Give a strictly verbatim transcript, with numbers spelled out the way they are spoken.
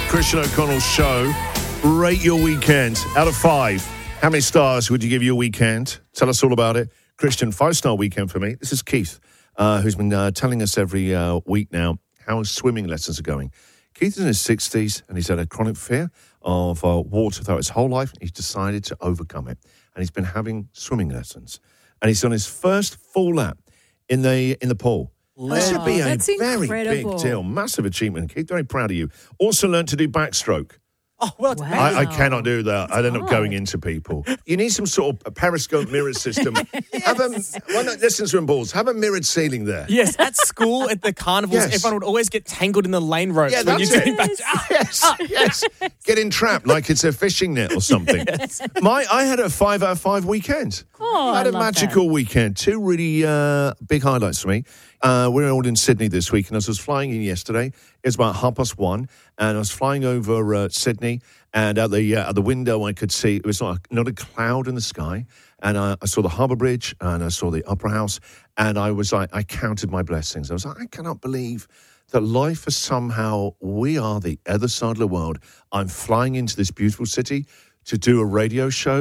Christian O'Connell's show. Rate your weekend out of five. How many stars would you give your weekend? Tell us all about it. Christian, five-star weekend for me. This is Keith, uh, who's been uh, telling us every uh, week now how his swimming lessons are going. Keith is in his sixties, and he's had a chronic fear of uh, water throughout his whole life. He's decided to overcome it, and he's been having swimming lessons. And he's on his first full lap in the in the pool. That should be a very incredible. big deal. Massive achievement. Keith, very proud of you. Also learned to do backstroke. Oh, well, Wow. I, I cannot do that. I end up hard. going into people. You need some sort of a periscope mirror system. Have a, why not, listen to balls. Have a mirrored ceiling there. Yes, at school, at the carnivals, Yes. everyone would always get tangled in the lane ropes Yeah, when you're that's doing it. back. Yes, yes. Getting trapped like it's a fishing net or something. My, I had a five out of five weekend. Oh, I had I a love magical weekend. Two really uh, big highlights for me. Uh, we're all in Sydney this week, and as I was flying in yesterday, it was about half past one, and I was flying over uh, Sydney, and at the uh, at the window I could see, it was not a, not a cloud in the sky, and I, I saw the Harbour Bridge, and I saw the Opera House, and I was like, I counted my blessings. I was like, I cannot believe that life is somehow, we are the other side of the world. I'm flying into this beautiful city to do a radio show.